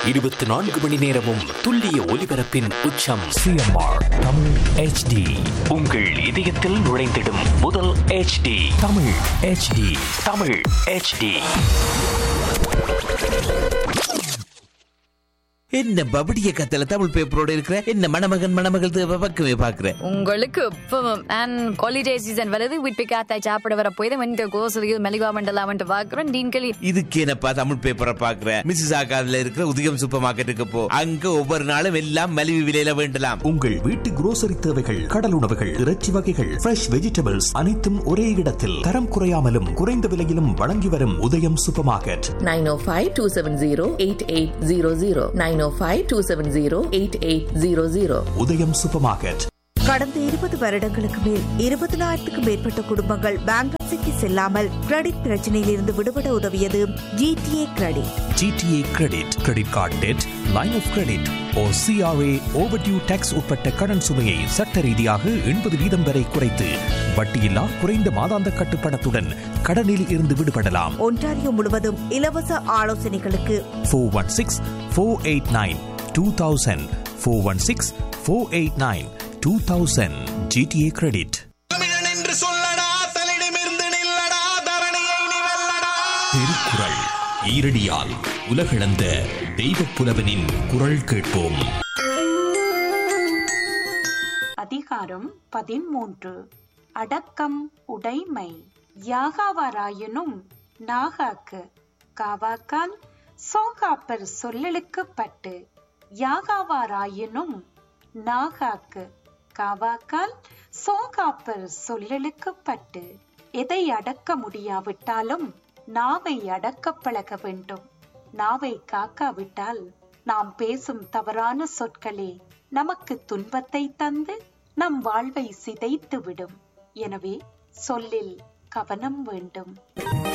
24 மணி நேரமும் துல்லிய ஒலிபரப்பின் உச்சம். CMR Tamil HD. உங்கள் இதயத்தில் நுழைந்திடும் முதல் HD. Tamil HD. Tamil HD. என்ன பபடிய கத்தல தமிழ் பேப்பரோட இருக்கிற என்ன மணமகள் பக்கமே பாக்குறேன். உங்களுக்கு இப்பவும் அண்ட் ஹாலிடே சீசன் வருது, வீட்டு காத்தாய் சாப்பிட வர போய் வந்து கோசலியில் மெலிவா மண்டலா வந்து பாக்குறேன். டீன்களி இதுக்கு என்னப்பா தமிழ் பேப்பரை பாக்குறேன். மிஸ்ஸஸ் ஆகாதுல இருக்கிற உதயம் சூப்பர் மார்க்கெட்டுக்கு போ, அங்க ஒவ்வொரு நாளும் எல்லாம் மலிவு விலையில வேண்டலாம். உங்கள் வீட்டு குரோசரி தேவைகள், கடல் உணவுகள், இறைச்சி வகைகள், ஃப்ரெஷ் வெஜிடபிள்ஸ் அனைத்தும் ஒரே இடத்தில் தரம் குறையாமலும் குறைந்த விலையிலும் வழங்கி வரும் உதயம் சூப்பர் மார்க்கெட். 905-270-8800 905-270-8800 உதயம் சூப்பர் மார்க்கெட். கடந்த 20 வருடங்களுக்கு மேல் 20,000க்கும் மேற்பட்ட குடும்பங்கள் பேங்க்ரப்சிக்கு செல்லாமல் கிரெடிட் பிரச்சனையில் இருந்து விடுபட உதவியது GTA credit. GTA credit, credit card dead, line of credit or CRA overdue tax உட்பட்ட கடன் சுமையை சட்ட ரீதியாக 80% வரை குறைத்து வட்டியில்லா குறைந்த மாதாந்த கட்டுப்பணத்துடன் கடனில் இருந்து விடுபடலாம். ஒன்டாரியோ முழுவதும் இலவச ஆலோசனைகளுக்கு 416-489-2000 416-489-2000 GTA கிரெடிட். தமிழன் என்று சொல்லடா, தன்னிடமிருந்து நில்லடா, தரணியை நீ வெல்லடா. திருக்குறள் ஈரடியால் உலகளந்த தெய்வப் புலவனின் குரல் கேட்போம். அதிகாரம் 13. அடக்கம் உடைமை. யாகாவாராயினும் நாகாக்கு காவாக்கால் சோகாப்பர் சொல்லலுக்கு பட்டு. யாகாவாராயினும் நாகாக்கு காவாக்கால் சோகாப்பர் சொல்லலுக்கு பட்டு. எதை அடக்க முடியாவிட்டாலும் நாவை அடக்க பழக வேண்டும். நாவை காக்காவிட்டால் நாம் பேசும் தவறான சொற்களே நமக்கு துன்பத்தை தந்து நம் வாழ்வை சிதைத்து விடும். எனவே சொல்லில் கவனம் வேண்டும்.